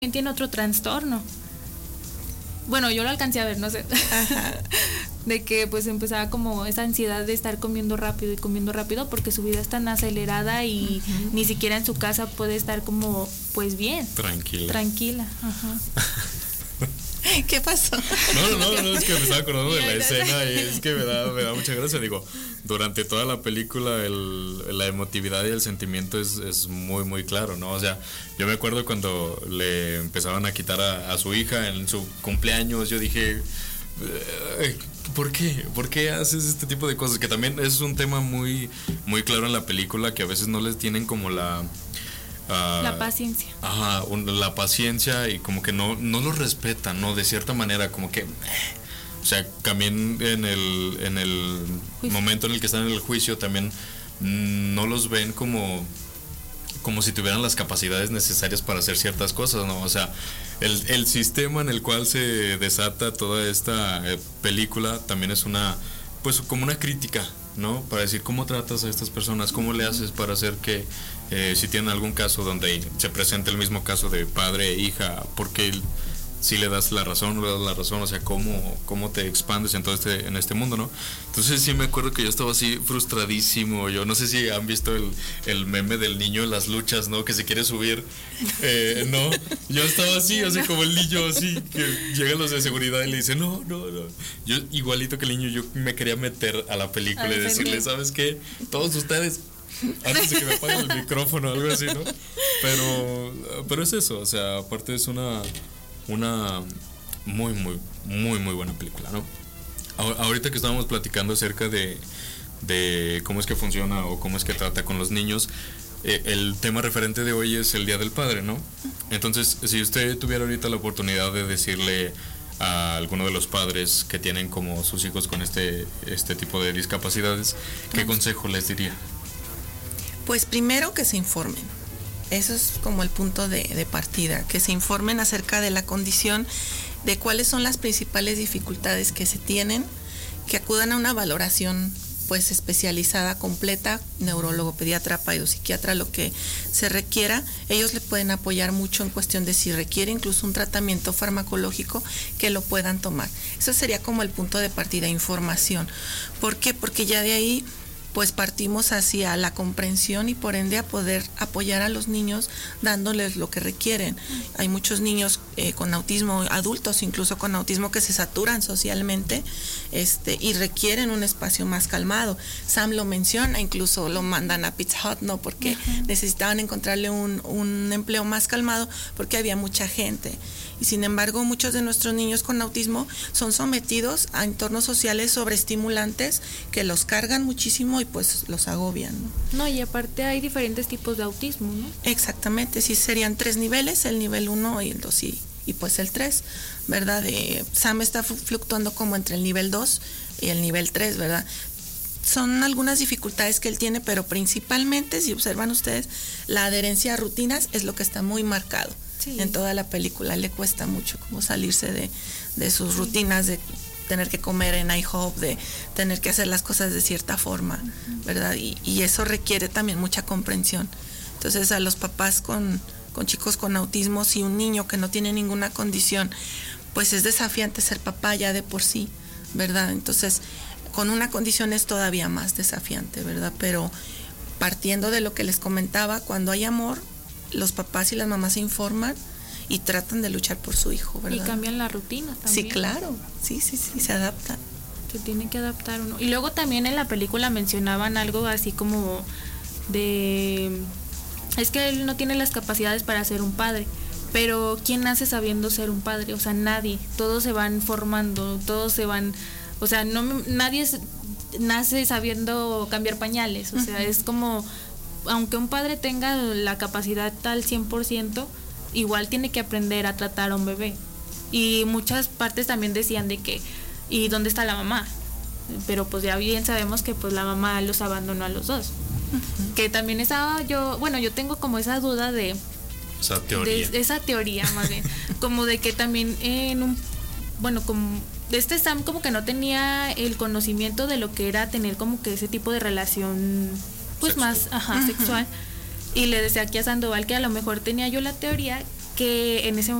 tiene otro trastorno. Bueno, yo lo alcancé a ver, no sé. De que pues empezaba como esa ansiedad de estar comiendo rápido y comiendo rápido porque su vida es tan acelerada y ni siquiera en su casa puede estar como pues bien. Tranquila. Ajá. ¿Qué pasó? No, es que me estaba acordando de la escena y es que me da mucha gracia. Digo, durante toda la película la emotividad y el sentimiento es muy, muy claro, ¿no? O sea, yo me acuerdo cuando le empezaban a quitar a su hija en su cumpleaños, yo dije, ¿por qué? ¿Por qué haces este tipo de cosas? Que también es un tema muy, muy claro en la película, que a veces no les tienen como la paciencia. Ajá, la paciencia y como que no lo respetan, ¿no? De cierta manera, como que... O sea, también en el momento en el que están en el juicio, también no los ven como si tuvieran las capacidades necesarias para hacer ciertas cosas, ¿no? O sea, el sistema en el cual se desata toda esta película también es pues como una crítica, ¿no? Para decir cómo tratas a estas personas, cómo le haces para hacer que si tienen algún caso donde se presenta el mismo caso de padre e hija, porque si le das la razón, no le das la razón, o sea, cómo te expandes en todo en este mundo, ¿no? Entonces sí me acuerdo que yo estaba así frustradísimo. Yo no sé si han visto el meme del niño en las luchas, ¿no? Que se quiere subir, no, yo estaba así, o sea, como el niño así, que llegan los de seguridad y le dicen, no. Yo igualito que el niño, yo me quería meter a la película y decirle, ¿sabes qué? Todos ustedes, antes de que me apaguen el micrófono o algo así, ¿no? Pero es eso, o sea, aparte es una muy, muy, muy, muy buena película, ¿no? Ahorita que estábamos platicando acerca de cómo es que funciona o cómo es que trata con los niños, el tema referente de hoy es el Día del Padre, ¿no? Entonces, si usted tuviera ahorita la oportunidad de decirle a alguno de los padres que tienen como sus hijos con este tipo de discapacidades, ¿qué consejo les diría? Pues primero que se informen. Eso es como el punto de partida, que se informen acerca de la condición, de cuáles son las principales dificultades que se tienen, que acudan a una valoración pues especializada, completa, neurólogo, pediatra, psiquiatra, lo que se requiera. Ellos le pueden apoyar mucho en cuestión de si requiere incluso un tratamiento farmacológico, que lo puedan tomar. Eso sería como el punto de partida, información. ¿Por qué? Porque ya de ahí pues partimos hacia la comprensión y por ende a poder apoyar a los niños dándoles lo que requieren. Hay muchos niños con autismo, adultos incluso con autismo, que se saturan socialmente y requieren un espacio más calmado. Sam lo menciona, incluso lo mandan a Pizza Hut, ¿no? Porque necesitaban encontrarle un empleo más calmado porque había mucha gente. Y sin embargo, muchos de nuestros niños con autismo son sometidos a entornos sociales sobreestimulantes que los cargan muchísimo y pues los agobian, ¿no? No, y aparte hay diferentes tipos de autismo, ¿no? Exactamente, sí, serían 3 niveles, el nivel 1 y el 2 y pues el 3, ¿verdad? Sam está fluctuando como entre el nivel 2 y el nivel 3, ¿verdad? Son algunas dificultades que él tiene, pero principalmente, si observan ustedes, la adherencia a rutinas es lo que está muy marcado. Sí. En toda la película le cuesta mucho como salirse de sus rutinas, de tener que comer en IHOP, de tener que hacer las cosas de cierta forma, ¿verdad? Y eso requiere también mucha comprensión. Entonces a los papás con chicos con autismo, si un niño que no tiene ninguna condición, pues es desafiante ser papá ya de por sí, ¿verdad? Entonces con una condición es todavía más desafiante, ¿verdad? Pero partiendo de lo que les comentaba, cuando hay amor, los papás y las mamás se informan y tratan de luchar por su hijo, ¿verdad? Y cambian la rutina también. Sí, claro, sí, se adaptan. Se tiene que adaptar uno. Y luego también en la película mencionaban algo así como es que él no tiene las capacidades para ser un padre, pero ¿quién nace sabiendo ser un padre? O sea, nadie. Todos se van formando, todos se van, o sea, nadie nace sabiendo cambiar pañales, o sea, es como, aunque un padre tenga la capacidad al 100%, igual tiene que aprender a tratar a un bebé. Y muchas partes también decían de que, ¿y dónde está la mamá? Pero pues ya bien sabemos que pues la mamá los abandonó a los dos. Que también yo tengo como esa duda de esa teoría más bien, como de que también como Sam como que no tenía el conocimiento de lo que era tener como que ese tipo de relación pues sexual. Más sexual, y le decía aquí a Sandoval que a lo mejor tenía yo la teoría que en ese